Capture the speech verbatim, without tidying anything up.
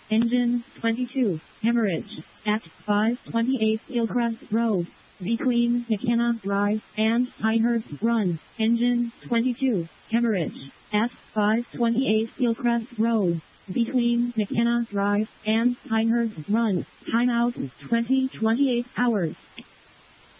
Engine twenty-two, hemorrhage, at five twenty-eight Hillcrest Road, between McKenna Drive and Pinehurst Run. Engine twenty-two, hemorrhage, at five twenty-eight Hillcrest Road, between McKenna Drive and Pinehurst Run. Timeout twenty twenty-eight hours.